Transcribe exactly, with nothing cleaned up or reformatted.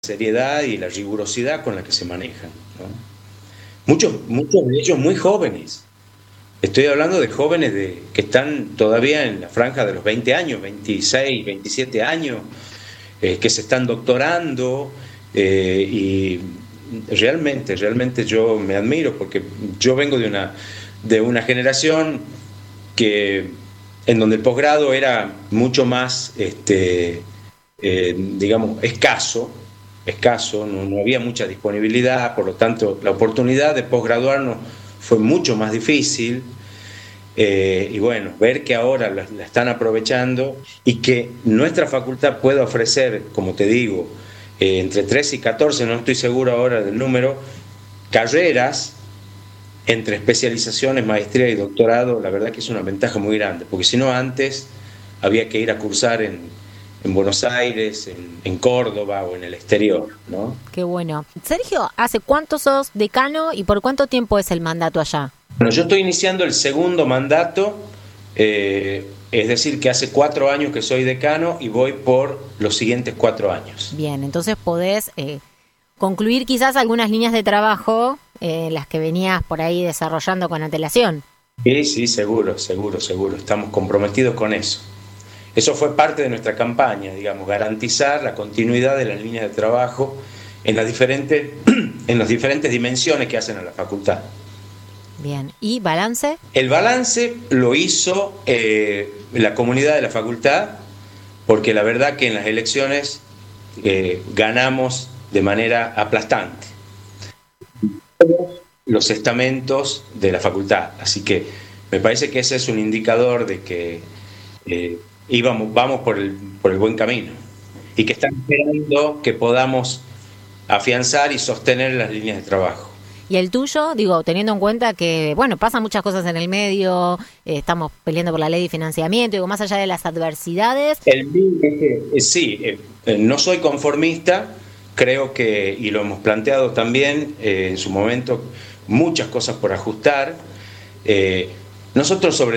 seriedad y la rigurosidad con la que se manejan, ¿no? Muchos, muchos de ellos muy jóvenes. Estoy hablando de jóvenes de, que están todavía en la franja de los veinte años, veintiséis, veintisiete años, eh, que se están doctorando, eh, y realmente, realmente yo me admiro porque yo vengo de una, de una generación que, en donde el posgrado era mucho más, este, eh, digamos, escaso, escaso, no, no había mucha disponibilidad, por lo tanto la oportunidad de posgraduarnos fue mucho más difícil, eh, y bueno, ver que ahora la, la están aprovechando y que nuestra facultad pueda ofrecer, como te digo, eh, entre trece y catorce, no estoy seguro ahora del número, carreras entre especializaciones, maestría y doctorado, la verdad que es una ventaja muy grande, porque si no antes había que ir a cursar en en Buenos Aires, en, en Córdoba o en el exterior, ¿no? Qué bueno. Sergio, ¿hace cuánto sos decano y por cuánto tiempo es el mandato allá? Bueno, yo estoy iniciando el segundo mandato, eh, es decir, que hace cuatro años que soy decano y voy por los siguientes cuatro años. Bien, entonces podés eh, concluir quizás algunas líneas de trabajo, eh, las que venías por ahí desarrollando con antelación. Sí, sí, seguro, seguro, seguro. Estamos comprometidos con eso. Eso fue parte de nuestra campaña, digamos, garantizar la continuidad de las líneas de trabajo en las diferentes, en las diferentes dimensiones que hacen a la facultad. Bien, ¿y balance? El balance lo hizo eh, la comunidad de la facultad, porque la verdad que en las elecciones eh, ganamos de manera aplastante los estamentos de la facultad. Así que me parece que ese es un indicador de que eh, íbamos, vamos por el, por el buen camino y que están esperando que podamos afianzar y sostener las líneas de trabajo. ¿Y el tuyo? Digo, teniendo en cuenta que, bueno, pasan muchas cosas en el medio, eh, estamos peleando por la ley de financiamiento, digo, más allá de las adversidades. El mío, eh, sí, eh, no soy conformista, creo que, y lo hemos planteado también eh, en su momento, muchas cosas por ajustar. Eh, nosotros sobre